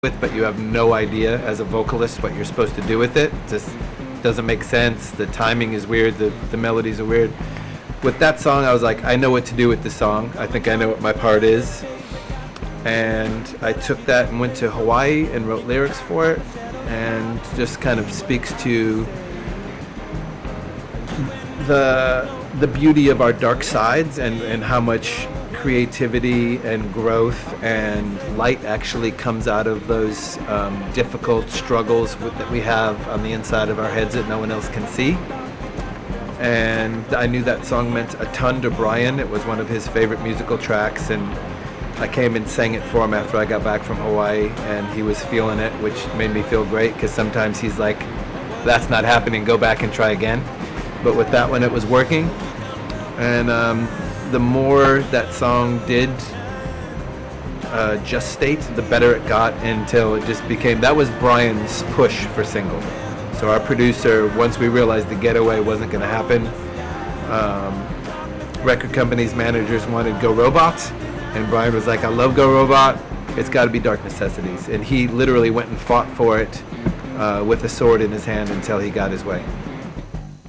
with, but you have no idea as a vocalist what you're supposed to do with it. Just doesn't make sense. The timing is weird. The melodies are weird. With that song, I was like, I know what to do with this song. I think I know what my part is. And I took that and went to Hawaii and wrote lyrics for it, and just kind of speaks to the beauty of our dark sides, and how much creativity and growth and light actually comes out of those difficult struggles that we have on the inside of our heads that no one else can see. And I knew that song meant a ton to Brian. It was one of his favorite musical tracks, and I came and sang it for him after I got back from Hawaii, and he was feeling it, which made me feel great, because sometimes he's like, that's not happening, go back and try again. But with that one, it was working. And the more that song did gestate, the better it got, until it just became, that was Brian's push for single. So our producer, once we realized The Getaway wasn't going to happen, record companies' managers wanted Go Robot, and Brian was like, I love Go Robot, it's got to be Dark Necessities. And he literally went and fought for it with a sword in his hand until he got his way.